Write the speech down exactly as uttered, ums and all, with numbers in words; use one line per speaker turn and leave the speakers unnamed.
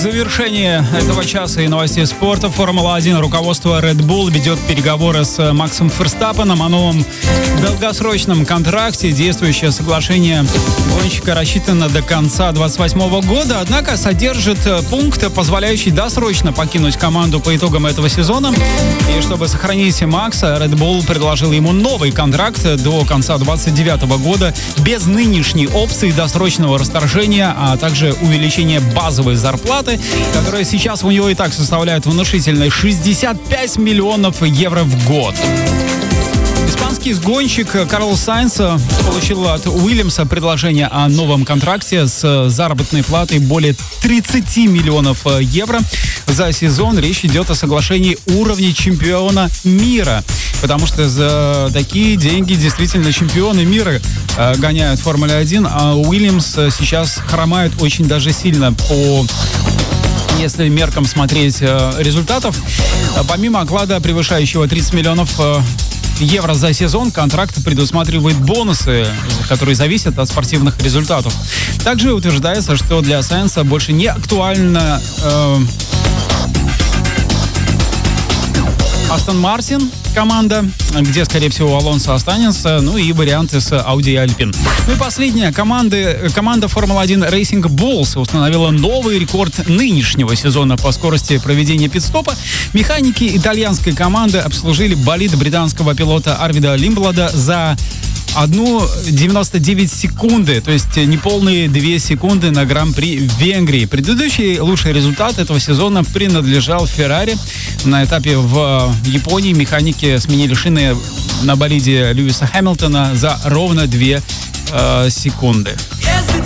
завершении этого часа и новостей спорта Формула-один руководство Red Bull ведет переговоры с Максом Ферстаппеном о новом долгосрочном контракте. Действующее соглашение гонщика рассчитано до конца двадцать восьмого года, однако содержит пункт, позволяющий досрочно покинуть команду по итогам этого сезона. И чтобы сохранить Макса, Red Bull предложил ему новый контракт до конца двадцать девятого года без нынешней опции досрочного расторжения, а также увеличения базовой зарплаты, которая сейчас у него и так составляет внушительные шестьдесят пять миллионов евро в год. Испанский гонщик Карлос Сайнс получил от Уильямса предложение о новом контракте с заработной платой более тридцать миллионов евро за сезон. Речь идет о соглашении уровня чемпиона мира, потому что за такие деньги действительно чемпионы мира э, гоняют в Формуле один, а Уильямс сейчас хромает очень даже сильно по... Если меркам смотреть э, результатов, помимо оклада, превышающего тридцать миллионов э, евро за сезон, контракт предусматривает бонусы, которые зависят от спортивных результатов. Также утверждается, что для Сайнса больше не актуально э, Астон Мартин команда, где, скорее всего, Алонсо останется, ну и варианты с Audi и Alpine. Ну и последняя. Команды, команда Формула один Racing Bulls установила новый рекорд нынешнего сезона по скорости проведения пит-стопа. Механики итальянской команды обслужили болид британского пилота Арвида Лимблада за одну девяносто девять секунды, то есть неполные две секунды на Гран-при Венгрии. Предыдущий лучший результат этого сезона принадлежал Феррари. На этапе в Японии механики сменили шины на болиде Льюиса Хэмилтона за ровно две э, секунды.